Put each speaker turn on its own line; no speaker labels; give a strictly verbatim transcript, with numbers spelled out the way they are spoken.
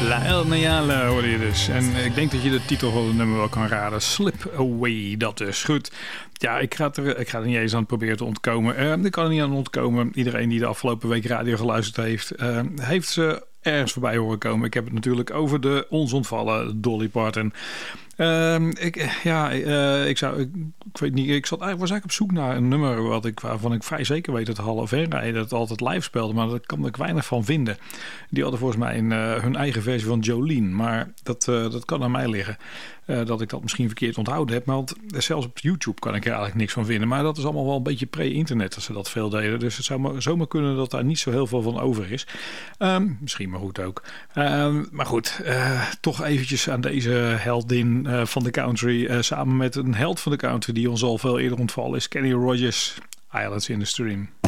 La El Mayale hoorde je dus. En ik denk dat je de titel van het nummer wel kan raden. Slip Away, dat is goed. Ja, ik ga, er, ik ga er niet eens aan proberen te ontkomen. Uh, ik kan er niet aan ontkomen. Iedereen die de afgelopen week radio geluisterd heeft, uh, heeft ze ergens voorbij horen komen. Ik heb het natuurlijk over de ons ontvallen Dolly Parton. Uh, ik, ja, uh, ik zou, ik, ik weet niet, ik zat eigenlijk, was eigenlijk op zoek naar een nummer wat ik, waarvan ik vrij zeker weet dat Hall of Fame dat het altijd live speelde, maar daar kan ik weinig van vinden. Die hadden volgens mij een, uh, hun eigen versie van Jolene, maar dat, uh, dat kan aan mij liggen. Uh, dat ik dat misschien verkeerd onthouden heb, maar want zelfs op YouTube kan ik er eigenlijk niks van vinden. Maar dat is allemaal wel een beetje pre-internet als ze dat veel deden. Dus het zou maar, zomaar kunnen dat daar niet zo heel veel van over is. Um, misschien maar goed ook. Um, maar goed, uh, toch eventjes aan deze heldin uh, van de country. Uh, samen met een held van de country die ons al veel eerder ontvallen is. Kenny Rogers, Islands in the Stream.